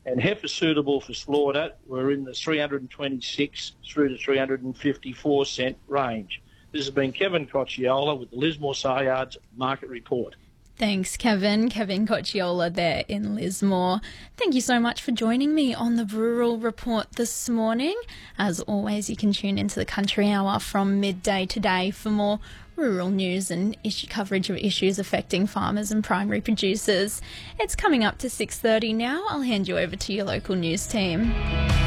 and heifers suitable for slaughter were in the 326 through to 354 cent range. This has been Kevin Cocciola with the Lismore Sale Yards Market Report. Thanks, Kevin. Kevin Cocciola there in Lismore. Thank you so much for joining me on the Rural Report this morning. As always, you can tune into the Country Hour from midday today for more rural news and coverage of issues affecting farmers and primary producers. It's coming up to 6:30 now. I'll hand you over to your local news team.